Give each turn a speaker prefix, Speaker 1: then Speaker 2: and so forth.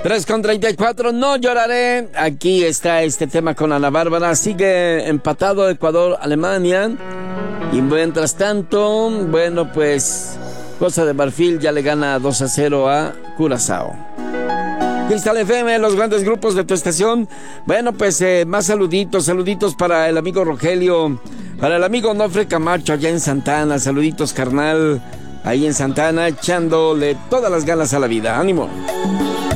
Speaker 1: 3:34, no lloraré. Aquí está este tema con Ana Bárbara. Sigue empatado Ecuador-Alemania. Y mientras tanto, bueno, pues Costa de Marfil ya le gana 2-0 a Curazao. Cristal FM, los grandes grupos de tu estación. Bueno, pues más saluditos para el amigo Rogelio, para el amigo Nofre Camacho allá en Santana. Saluditos, carnal, ahí en Santana, echándole todas las ganas a la vida. ¡Ánimo!